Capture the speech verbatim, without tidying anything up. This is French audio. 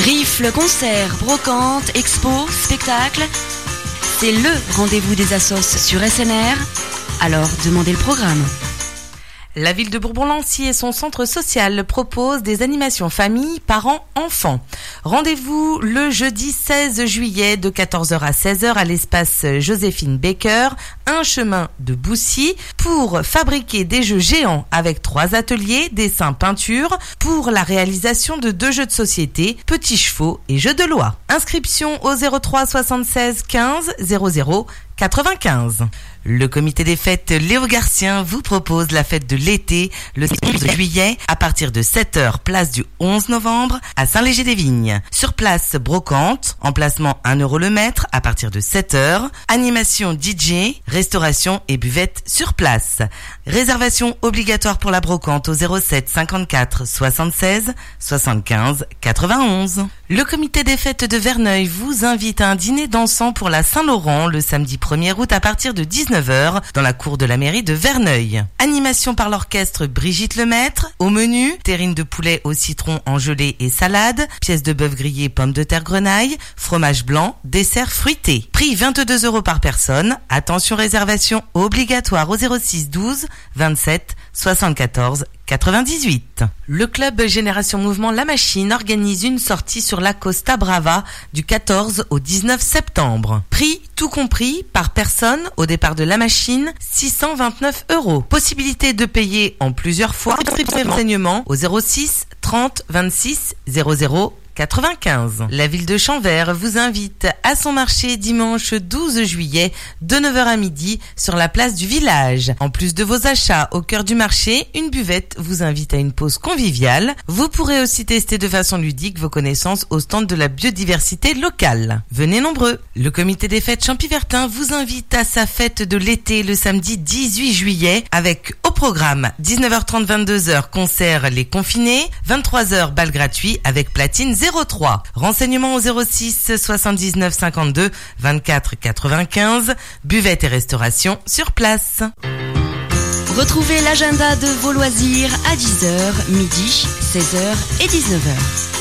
Rifle, concerts, brocantes, expos, spectacles. C'est le rendez-vous des assos sur S N R. Alors, demandez le programme. La ville de Bourbon-Lancy et son centre social proposent des animations famille, parents, enfants. Rendez-vous le jeudi seize juillet de quatorze heures à seize heures à l'espace Joséphine Baker, un chemin de Boussy, pour fabriquer des jeux géants avec trois ateliers, dessin, peinture, pour la réalisation de deux jeux de société, petits chevaux et jeux de loi. Inscription au zéro trois soixante-seize quinze zéro zéro quatre-vingt-quinze. Le comité des fêtes Léo Garcien vous propose la fête de l'été le onze juillet à partir de sept heures, place du onze novembre à Saint-Léger-des-Vignes. Sur place, brocante, emplacement un euro le mètre à partir de sept heures, animation D J, restauration et buvette sur place. Réservation obligatoire pour la brocante au zéro sept cinquante-quatre soixante-seize soixante-quinze quatre-vingt-onze. Le comité des fêtes de Verneuil vous invite à un dîner dansant pour la Saint-Laurent le samedi premier août à partir de dix-neuf heures dans la cour de la mairie de Verneuil. Animation par l'orchestre Brigitte Lemaître. Au menu, terrine de poulet au citron en gelée et salade, pièces de bœuf grillé, pommes de terre grenaille, fromage blanc, dessert fruité. Prix vingt-deux euros par personne. Attention, réservation obligatoire au zéro six douze vingt-sept soixante-quatorze quatre-vingt-dix-huit. Le club Génération Mouvement La Machine organise une sortie sur la Costa Brava du quatorze au dix-neuf septembre. Prix tout compris par personne au départ de La Machine, six cent vingt-neuf euros. Possibilité de payer en plusieurs fois. Renseignements au zéro six trente vingt-six zéro zéro quatre-vingt-quinze. La ville de Champvert vous invite à son marché dimanche douze juillet de neuf heures à midi sur la place du village. En plus de vos achats au cœur du marché, une buvette vous invite à une pause conviviale. Vous pourrez aussi tester de façon ludique vos connaissances au stand de la biodiversité locale. Venez nombreux. Le comité des fêtes Champy-Vertin vous invite à sa fête de l'été le samedi dix-huit juillet avec au programme dix-neuf heures trente vingt-deux heures concert Les Confinés, vingt-trois heures bal gratuit avec platine zéro trois. Renseignements au zéro six soixante-dix-neuf cinquante-deux vingt-quatre quatre-vingt-quinze. Buvette et restauration sur place. Retrouvez l'agenda de vos loisirs à dix heures, midi, seize heures et dix-neuf heures.